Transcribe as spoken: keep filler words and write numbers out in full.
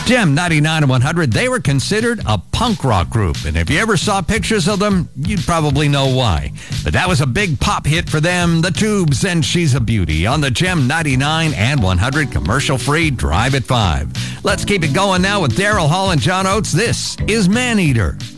Gem ninety-nine and one hundred, they were considered a punk rock group. And if you ever saw pictures of them, you'd probably know why. But that was a big pop hit for them, The Tubes and She's a Beauty, on the Gem ninety-nine and one hundred commercial-free Drive at five. Let's keep it going now with Daryl Hall and John Oates. This is Maneater.